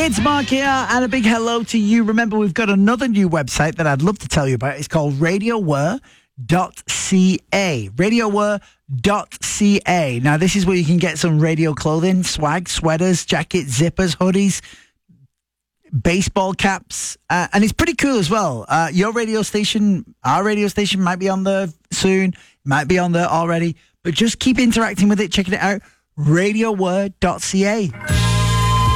It's Mark here, and a big hello to you. Remember, we've got another new website that I'd love to tell you about. It's called radioware.ca. Radioware.ca. Now, this is where you can get some radio clothing, swag, sweaters, jackets, zippers, hoodies, baseball caps, and it's pretty cool as well. Your radio station, our radio station might be on there soon, might be on there already, but just keep interacting with it, checking it out. Radioware.ca.